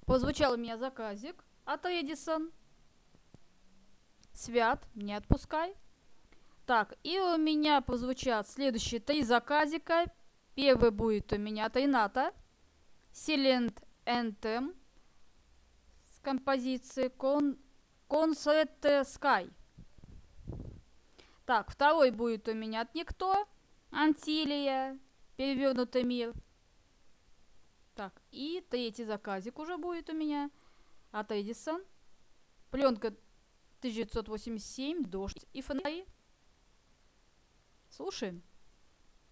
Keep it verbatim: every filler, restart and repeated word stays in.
Позвучал у меня заказик от Эдисон. Свят, не отпускай. Так, и у меня прозвучат следующие три заказика. Первый будет у меня от Рената. Silent Anthem с композицией Con Concert Sky. Так, второй будет у меня от Никто. Антилия. Перевернутый мир. Так, и третий заказик уже будет у меня от Эдисон. Пленка тысяча девятьсот восемьдесят семь, дождь и фонари. Слушаем.